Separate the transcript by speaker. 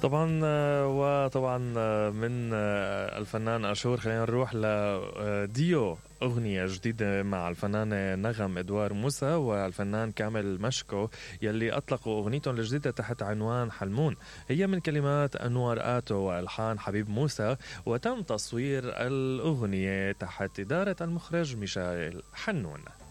Speaker 1: طبعا وطبعا من الفنان أشور خلينا نروح لديو أغنية جديدة مع الفنان نغم إدوار موسى والفنان كامل مشكو يلي أطلقوا أغنيتهم الجديدة تحت عنوان حلمون. هي من كلمات أنور آتو وألحان حبيب موسى، وتم تصوير الأغنية تحت إدارة المخرج ميشائيل حنون.